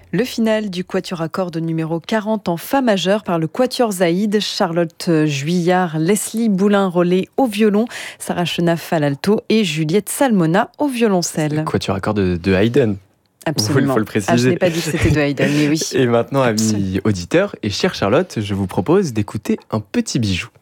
Le final du quatuor à cordes numéro 40 en fa majeur par le quatuor Zaïd, Charlotte Juillard, Leslie Boulin-Rollet au violon, Sarah Chenaf à l'alto et Juliette Salmona au violoncelle. Quatuor à cordes de Haydn. Absolument. Il faut le préciser. Ah, je n'ai pas dit que c'était de Haydn, mais oui. Et maintenant, amis auditeurs et chère Charlotte, je vous propose d'écouter un petit bijou.